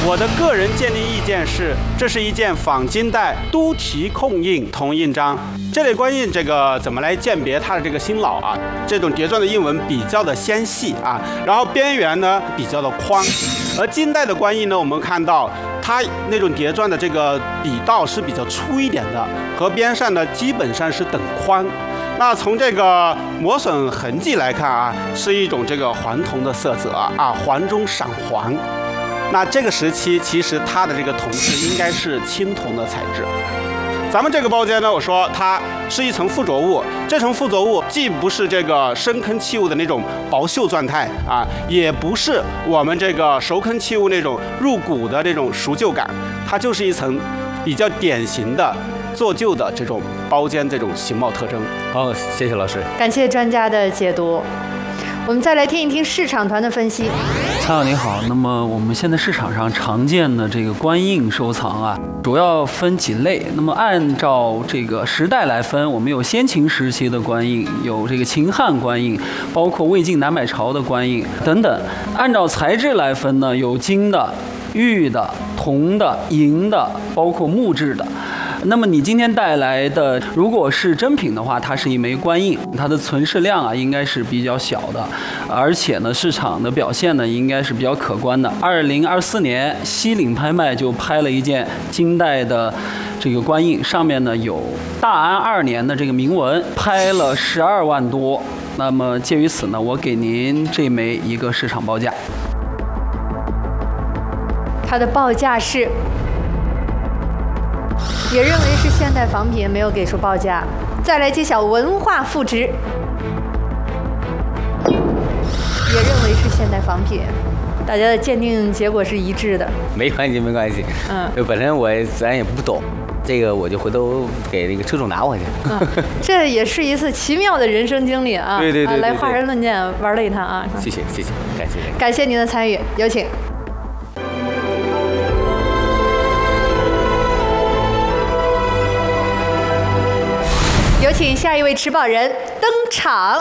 我的个人鉴定意见是，这是一件仿金代都题控印铜印章。这类官印怎么来鉴别它的这个新老啊？这种叠篆的印文比较的纤细啊，然后边缘呢比较的宽，而金代的官印呢，我们看到它那种叠篆的这个笔道是比较粗一点的，和边上呢基本上是等宽。那从这个磨损痕迹来看啊，是一种这个黄铜的色泽啊，黄中闪黄。那这个时期其实它的这个铜质应该是青铜的材质。咱们这个包间呢，我说它是一层附着物，这层附着物既不是这个深坑器物的那种薄锈状态啊，也不是我们这个熟坑器物那种入骨的这种熟旧感，它就是一层比较典型的做旧的这种包间这种形貌特征。 好，谢谢老师， 感谢专家的解读。我们再来听一听市场团的分析。 蔡老你好，那么我们现在市场上常见的这个官印收藏啊，主要分几类。那么按照这个时代来分，我们有先秦时期的官印，有这个秦汉官印，包括魏晋南北朝的官印等等。按照材质来分呢，有金的、玉的、铜的、银的，包括木质的。那么你今天带来的，如果是真品的话，它是一枚官印，它的存世量啊应该是比较小的，而且呢市场的表现呢应该是比较可观的。2024年西岭拍卖就拍了一件金代的这个官印，上面呢有大安2年的这个铭文，拍了12万多。那么介于此呢，我给您这枚一个市场报价。 它的报价是。也认为是现代仿品，没有给出报价。再来揭晓文化赋值，也认为是现代仿品。大家的鉴定结果是一致的。 没关系，没关系。本身咱也不懂，这个我就回头给那个车主拿回去。 这也是一次奇妙的人生经历啊！ 对， 来华人论剑玩了一趟啊！ 谢谢， 感谢您的参与，有请。有请下一位持宝人登场。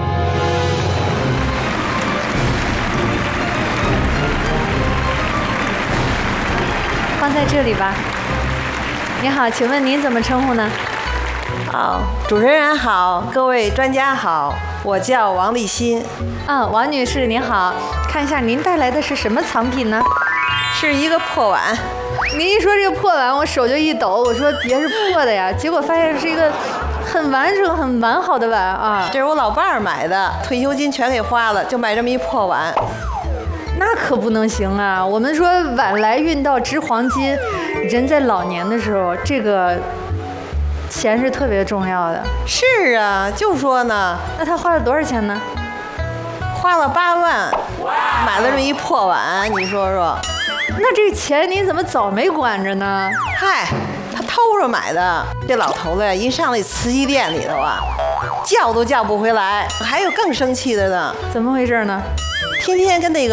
放在这里吧。你好，请问您怎么称呼呢？ 好，主持人好，各位专家好，我叫王立新。 王女士您好，看一下您带来的是什么藏品呢？ 是一个破碗。 您一说这个破碗，我手就一抖，我说别是破的呀，结果发现是一个很完整、很完好的碗啊！ 这是我老伴儿买的，退休金全给花了，就买这么一破碗。 那可不能行啊！我们说晚来运到值黄金，人在老年的时候，这个钱是特别重要的。 是啊，就说呢。 那他花了多少钱呢？ 花了8万，买了这么一破碗，你说说。 那这个钱你怎么早没管着呢？ 嗨，他偷着买的。这老头子呀，一上那瓷器店里头啊，叫都叫不回来。还有更生气的呢。 怎么回事呢？ 天天跟那个